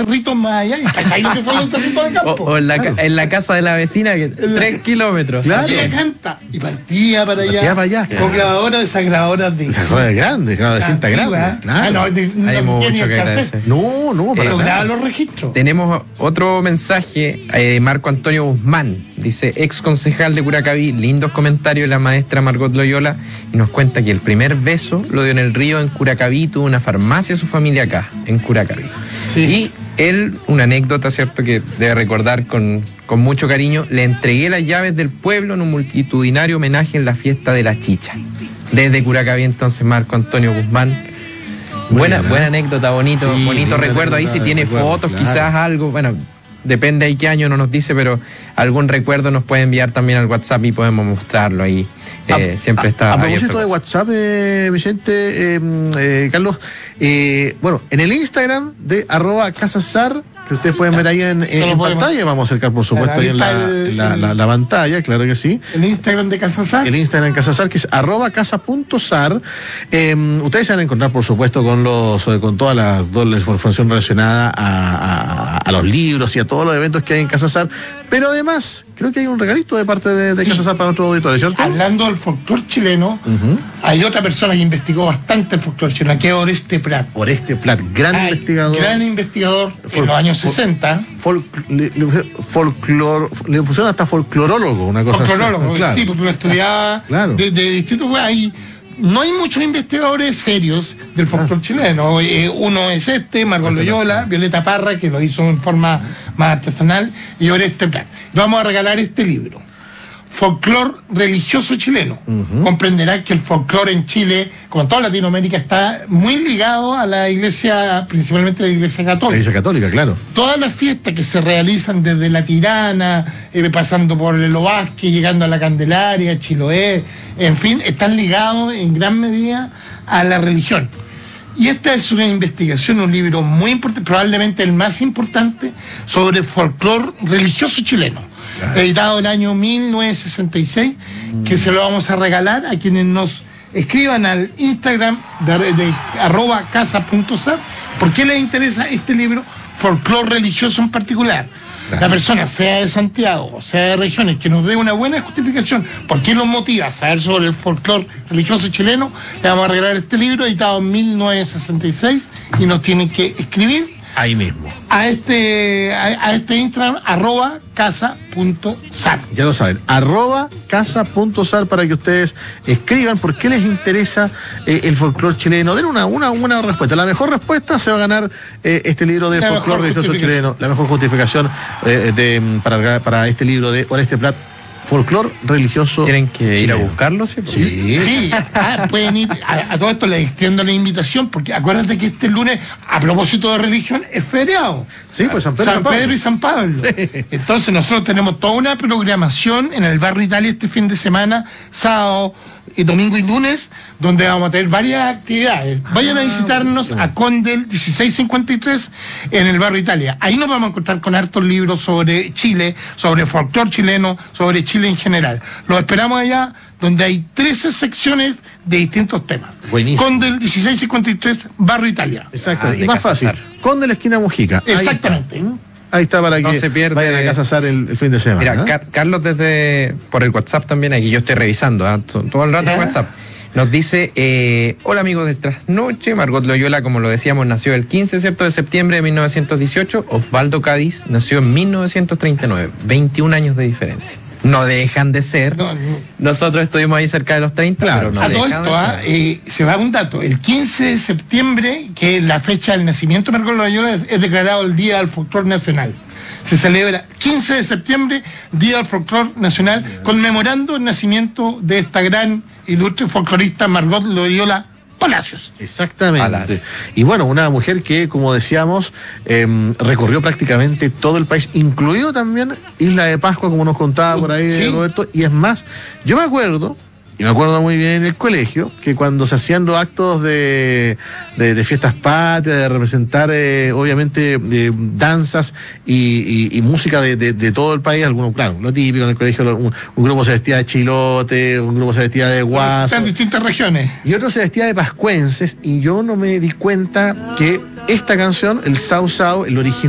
cerritos más allá. ¿Cachai lo que son los cerritos de campo? O en la casa de la vecina, que 3 kilómetros. Claro. Y canta. Y partía para allá. Con grabadoras desgrabadoras de... Grabadoras grandes, de cinta grande. Claro. Hay mucho que agradecer. No, para nada. Los registros. Tenemos otro mensaje de Marco Antonio Guzmán. Dice, ex concejal de Curacaví, lindos comentarios de la maestra Margot Loyola, y nos cuenta que el primer beso lo dio en el río en Curacaví, tuvo una farmacia su familia acá, en Curacaví. Sí. Y él, una anécdota, ¿cierto?, que debe recordar con mucho cariño, le entregué las llaves del pueblo en un multitudinario homenaje en la fiesta de la chicha. Desde Curacaví, entonces, Marco Antonio Guzmán. Buena anécdota, bonito recuerdo. Ahí si tiene fotos, quizás algo, bueno, depende de qué año no nos dice, pero algún recuerdo nos puede enviar también al WhatsApp y podemos mostrarlo ahí. Siempre está abierto. A propósito de WhatsApp, Vicente, Carlos, bueno, en el Instagram de @casasar, que ustedes pueden ver ahí en pantalla, vamos a acercar por supuesto ahí en la pantalla, claro que sí. El Instagram de Casasar. El Instagram de Casasar, que es @casa.sar. Ustedes se van a encontrar por supuesto con toda la información relacionada a los libros y a todos los eventos que hay en Casasar, pero además creo que hay un regalito de parte de Casasar para nuestro auditorio, ¿cierto? Hablando del folclore chileno, hay otra persona que investigó bastante el folclore chileno, que es Oreste Prat. Oreste Prat, gran investigador en los años 60. Le pusieron hasta folclorólogo, una cosa así. Folclorólogo, claro. Sí, porque lo estudiaba de distintos lugares. No hay muchos investigadores serios del folclore chileno. Uno es Margot Loyola, Violeta Parra, que lo hizo en forma más artesanal, y Oreste Prat. Vamos a regalar este libro. Folclore religioso chileno. Comprenderá que el folclore en Chile, como en toda Latinoamérica, está muy ligado a la iglesia, principalmente a la iglesia católica. La iglesia católica, claro. Todas las fiestas que se realizan desde la Tirana, pasando por el Ovalle, llegando a la Candelaria, Chiloé, en fin, están ligados en gran medida a la religión. Y esta es una investigación, un libro muy importante, probablemente el más importante, sobre folclore religioso chileno. Editado en el año 1966, que se lo vamos a regalar a quienes nos escriban al Instagram de @casa.sar. ¿Por qué les interesa este libro? Folclore religioso en particular. La persona, sea de Santiago, sea de regiones, que nos dé una buena justificación por qué nos motiva a saber sobre el folclore religioso chileno, le vamos a regalar este libro editado en 1966 y nos tienen que escribir ahí mismo a este Instagram @casa.sar. Ya lo saben, @casa.sar, para que ustedes escriban por qué les interesa el folclore chileno. Den una respuesta. La mejor respuesta se va a ganar este libro de folclore religioso chileno. La mejor justificación para este libro de Oreste Prat, folclore religioso. ¿Tienen que chileno. ir a buscarlo? Sí. Pueden ir. A todo esto les extiendo la invitación, porque acuérdate que este lunes, a propósito de religión, es feriado. Sí, pues San Pedro y San Pablo. Sí. Entonces nosotros tenemos toda una programación en el Barrio Italia este fin de semana, sábado, domingo y lunes, donde vamos a tener varias actividades. Vayan a visitarnos a Condel 1653 en el Barrio Italia. Ahí nos vamos a encontrar con hartos libros sobre Chile, sobre folclore chileno, sobre Chile en general. Los esperamos allá, donde hay 13 secciones de distintos temas. Buenísimo. Condel 1653, Barrio Italia. Exacto. Y más fácil, Condel esquina Mujica. Exactamente. Ahí está, para no que se pierda. Vayan a Casasar el fin de semana. Mira, Carlos por el WhatsApp también, aquí yo estoy revisando todo el rato el WhatsApp, nos dice, hola amigos del Trasnoche, Margot Loyola, como lo decíamos, nació el 15, ¿cierto?, de septiembre de 1918, Osvaldo Cádiz nació en 1939, 21 años de diferencia. No dejan de ser. Nosotros estuvimos ahí cerca de los 30, claro, pero no dejan de ser. Se va un dato. El 15 de septiembre, que es la fecha del nacimiento de Margot Loyola, es declarado el Día del Folclore Nacional. Se celebra 15 de septiembre, Día del Folclore Nacional, conmemorando el nacimiento de esta gran, ilustre folclorista Margot Loyola Palacios. Exactamente. Palacios. Y bueno, una mujer que, como decíamos, recorrió prácticamente todo el país, incluido también Isla de Pascua, como nos contaba por ahí, ¿sí?, Roberto. Y es más, yo me acuerdo muy bien en el colegio, que cuando se hacían los actos de fiestas patrias, de representar obviamente danzas y música de todo el país, algunos, claro, lo típico en el colegio, un grupo se vestía de chilote, un grupo se vestía de guaso. Están en distintas regiones. Y otro se vestía de pascuenses, y yo no me di cuenta que esta canción, el Sau Sau, el original,